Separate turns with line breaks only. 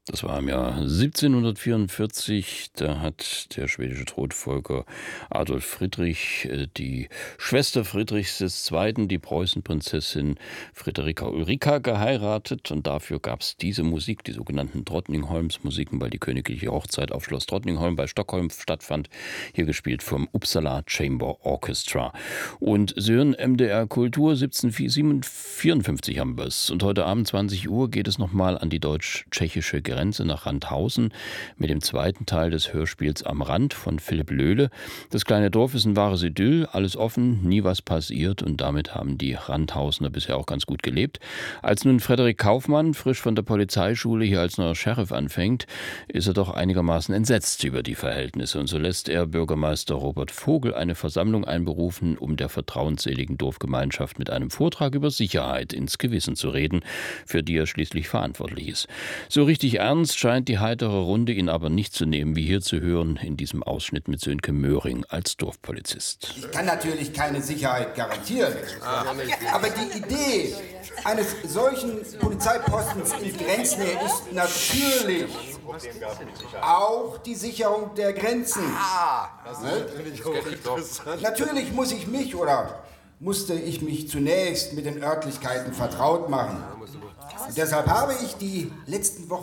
Das war im Jahr 1744. Da hat der schwedische Thronfolger Adolf Friedrich die Schwester Friedrichs II., die Preußenprinzessin Friederika Ulrika, geheiratet. Und dafür gab es diese Musik, die sogenannten Drottningholms-Musiken, weil die königliche Hochzeit auf Schloss Drottningholm bei Stockholm stattfand. Hier gespielt vom Uppsala Chamber Orchestra. Und Sie hören MDR Kultur, 1754 haben wir es. Und heute Abend 20 Uhr geht es nochmal an die deutsch-tschechische Grenze nach Randhausen mit dem zweiten Teil des Hörspiels Am Rand von Philipp Löhle. Das kleine Dorf ist ein wahres Idyll, alles offen, nie was passiert, und damit haben die Randhausener bisher auch ganz gut gelebt. Als nun Frederik Kaufmann frisch von der Polizeischule hier als neuer Sheriff anfängt, ist er doch einigermaßen entsetzt über die Verhältnisse, und so lässt er Bürgermeister Robert Vogel eine Versammlung einberufen, um der vertrauensseligen Dorfgemeinschaft mit einem Vortrag über Sicherheit ins Gewissen zu reden, für die er schließlich verantwortlich ist. So richtig ernst scheint die heitere Runde ihn aber nicht zu nehmen, wie hier zu hören in diesem Ausschnitt mit Sönke Möhring als Dorfpolizist.
Ich kann natürlich keine Sicherheit garantieren, aber die Idee eines solchen Polizeipostens in Grenznähe ist natürlich auch die Sicherung der Grenzen. Natürlich musste ich mich zunächst mit den Örtlichkeiten vertraut machen. Und deshalb habe ich die letzten Wochen